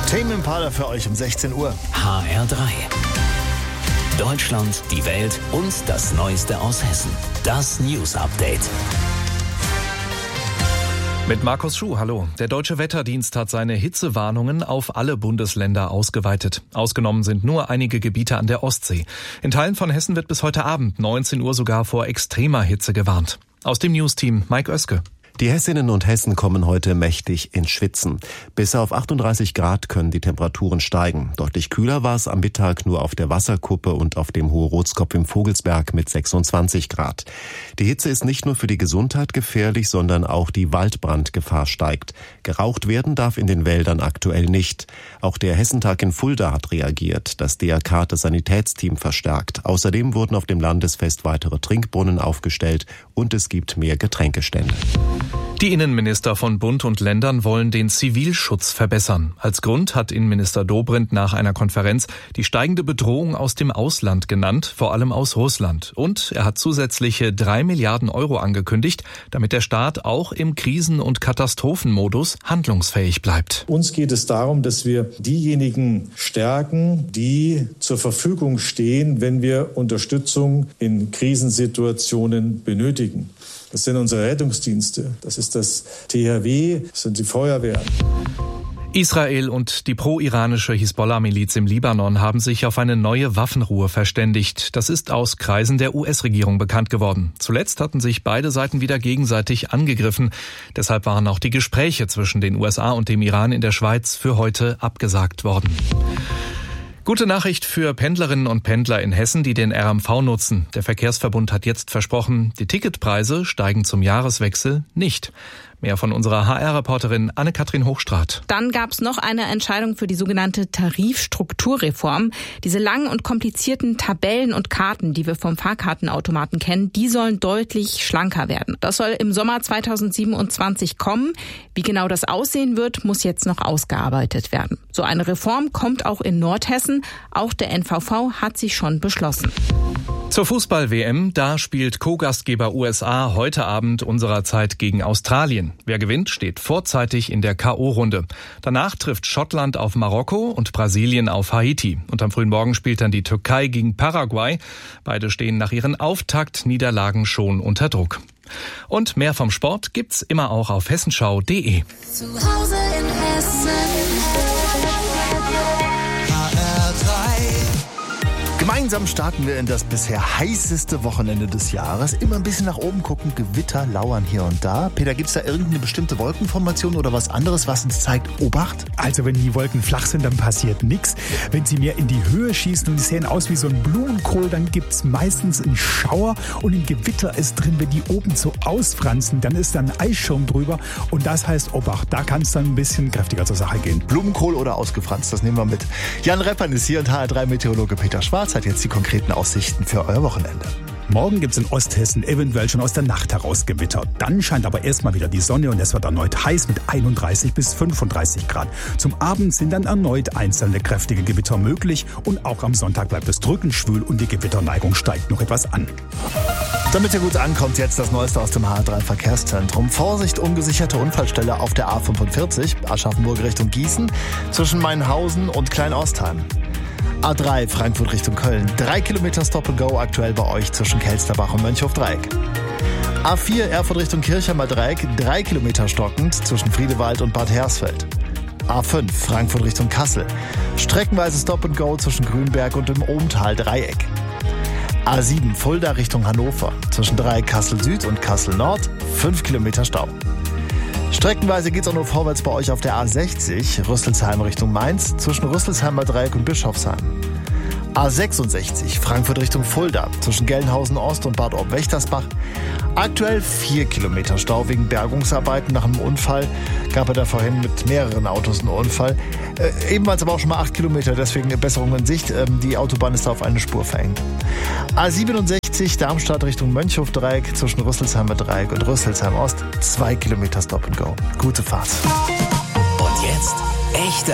Tame Impala für euch um 16 Uhr. HR3. Deutschland, die Welt und das Neueste aus Hessen. Das News Update. Mit Markus Schuh, hallo. Der Deutsche Wetterdienst hat seine Hitzewarnungen auf alle Bundesländer ausgeweitet. Ausgenommen sind nur einige Gebiete an der Ostsee. In Teilen von Hessen wird bis heute Abend 19 Uhr sogar vor extremer Hitze gewarnt. Aus dem News-Team Mike Oeske. Die Hessinnen und Hessen kommen heute mächtig ins Schwitzen. Bis auf 38 Grad können die Temperaturen steigen. Deutlich kühler war es am Mittag nur auf der Wasserkuppe und auf dem Hohe-Rotskopf im Vogelsberg mit 26 Grad. Die Hitze ist nicht nur für die Gesundheit gefährlich, sondern auch die Waldbrandgefahr steigt. Geraucht werden darf in den Wäldern aktuell nicht. Auch der Hessentag in Fulda hat reagiert. Das DRK hat das Sanitätsteam verstärkt. Außerdem wurden auf dem Landesfest weitere Trinkbrunnen aufgestellt und es gibt mehr Getränkestände. Die Innenminister von Bund und Ländern wollen den Zivilschutz verbessern. Als Grund hat Innenminister Dobrindt nach einer Konferenz die steigende Bedrohung aus dem Ausland genannt, vor allem aus Russland. Und er hat zusätzliche 3 Milliarden Euro angekündigt, damit der Staat auch im Krisen- und Katastrophenmodus handlungsfähig bleibt. Uns geht es darum, dass wir diejenigen stärken, die zur Verfügung stehen, wenn wir Unterstützung in Krisensituationen benötigen. Das sind unsere Rettungsdienste, das ist das THW, das sind die Feuerwehren. Israel und die pro-iranische Hisbollah-Miliz im Libanon haben sich auf eine neue Waffenruhe verständigt. Das ist aus Kreisen der US-Regierung bekannt geworden. Zuletzt hatten sich beide Seiten wieder gegenseitig angegriffen. Deshalb waren auch die Gespräche zwischen den USA und dem Iran in der Schweiz für heute abgesagt worden. Gute Nachricht für Pendlerinnen und Pendler in Hessen, die den RMV nutzen. Der Verkehrsverbund hat jetzt versprochen, die Ticketpreise steigen zum Jahreswechsel nicht. Mehr von unserer HR-Reporterin Anne-Kathrin Hochstraat. Dann gab es noch eine Entscheidung für die sogenannte Tarifstrukturreform. Diese langen und komplizierten Tabellen und Karten, die wir vom Fahrkartenautomaten kennen, die sollen deutlich schlanker werden. Das soll im Sommer 2027 kommen. Wie genau das aussehen wird, muss jetzt noch ausgearbeitet werden. So eine Reform kommt auch in Nordhessen. Auch der NVV hat sich schon beschlossen. Zur Fußball-WM, da spielt Co-Gastgeber USA heute Abend unserer Zeit gegen Australien. Wer gewinnt, steht vorzeitig in der K.O.-Runde. Danach trifft Schottland auf Marokko und Brasilien auf Haiti. Und am frühen Morgen spielt dann die Türkei gegen Paraguay. Beide stehen nach ihren Auftaktniederlagen schon unter Druck. Und mehr vom Sport gibt's immer auch auf hessenschau.de. Zu Hause in Hessen. Gemeinsam starten wir in das bisher heißeste Wochenende des Jahres. Immer ein bisschen nach oben gucken, Gewitter lauern hier und da. Peter, gibt es da irgendeine bestimmte Wolkenformation oder was anderes, was uns zeigt, Obacht? Also wenn die Wolken flach sind, dann passiert nichts. Wenn sie mehr in die Höhe schießen und die sehen aus wie so ein Blumenkohl, dann gibt es meistens einen Schauer und ein Gewitter ist drin. Wenn die oben so ausfransen, dann ist da ein Eisschirm drüber und das heißt Obacht. Da kann es dann ein bisschen kräftiger zur Sache gehen. Blumenkohl oder ausgefranst, das nehmen wir mit. Jan Reppern ist hier und HR3-Meteorologe Peter Schwarz hat jetzt die konkreten Aussichten für euer Wochenende. Morgen gibt es in Osthessen eventuell schon aus der Nacht heraus Gewitter. Dann scheint aber erstmal wieder die Sonne und es wird erneut heiß mit 31 bis 35 Grad. Zum Abend sind dann erneut einzelne kräftige Gewitter möglich und auch am Sonntag bleibt es drückend schwül und die Gewitterneigung steigt noch etwas an. Damit ihr gut ankommt, jetzt das Neueste aus dem HR3-Verkehrszentrum. Vorsicht, ungesicherte Unfallstelle auf der A45, Aschaffenburg Richtung Gießen, zwischen Mainhausen und Kleinostheim. A3 Frankfurt Richtung Köln, 3 Kilometer Stop-and-Go aktuell bei euch zwischen Kelsterbach und Mönchhof-Dreieck. A4 Erfurt Richtung Kirchheimer Dreieck, 3 Kilometer stockend zwischen Friedewald und Bad Hersfeld. A5 Frankfurt Richtung Kassel, streckenweise Stop-and-Go zwischen Grünberg und dem Ohmtal-Dreieck. A7 Fulda Richtung Hannover, zwischen Dreieck Kassel Süd und Kassel Nord, 5 Kilometer Stau. Streckenweise geht's auch nur vorwärts bei euch auf der A60, Rüsselsheim Richtung Mainz, zwischen Rüsselsheimer Dreieck und Bischofsheim. A66, Frankfurt Richtung Fulda, zwischen Gelnhausen Ost und Bad Orb-Wächtersbach. Aktuell 4 Kilometer Stau wegen Bergungsarbeiten nach einem Unfall. Gab er da vorhin mit mehreren Autos einen Unfall. Ebenfalls aber auch schon mal 8 Kilometer, deswegen eine Besserung in Sicht. Die Autobahn ist da auf eine Spur verengt. A67, Darmstadt Richtung Mönchhof-Dreieck, zwischen Rüsselsheimer Dreieck und Rüsselsheim Ost. 2 Kilometer Stop and Go. Gute Fahrt. Und jetzt echte